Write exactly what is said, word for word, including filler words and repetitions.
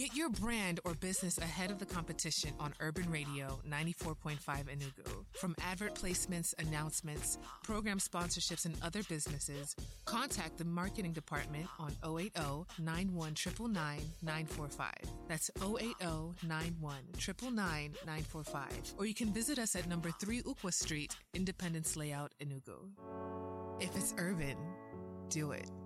Get your brand or business ahead of the competition on Urban Radio ninety-four point five Enugu. From advert placements, announcements, program sponsorships, and other businesses, contact the marketing department on oh eight oh, nine one nine nine, nine four five. That's oh eight oh, nine one nine nine, nine four five. Or you can visit us at number three Ukwa Street, Independence Layout, Enugu. If it's urban, do it.